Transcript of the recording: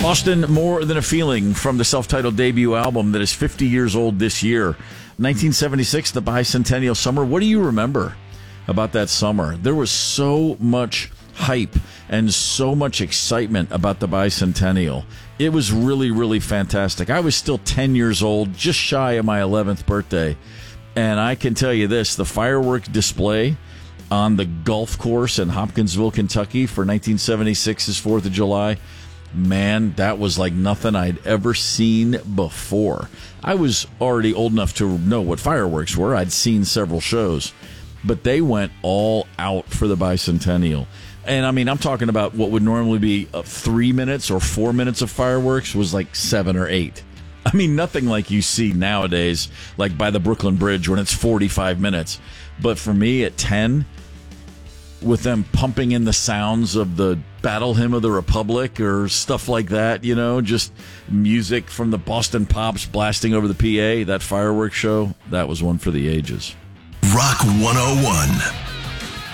Boston, More Than a Feeling, from the self-titled debut album that is 50 years old this year. 1976, the bicentennial summer. What do you remember about that summer? There was so much hype and so much excitement about the bicentennial. It was really, really fantastic. I was still 10 years old, just shy of my 11th birthday. And I can tell you this, the fireworks display on the golf course in Hopkinsville, Kentucky for 1976's 4th of July, man, that was like nothing I'd ever seen before. I was already old enough to know what fireworks were. I'd seen several shows, but they went all out for the bicentennial. And I mean, I'm talking about what would normally be 3 minutes or 4 minutes of fireworks was like 7 or 8. I mean, nothing like you see nowadays, like by the Brooklyn Bridge when it's 45 minutes. But for me at 10, with them pumping in the sounds of the Battle Hymn of the Republic or stuff like that, you know, just music from the Boston Pops blasting over the PA, that fireworks show, that was one for the ages. Rock 101.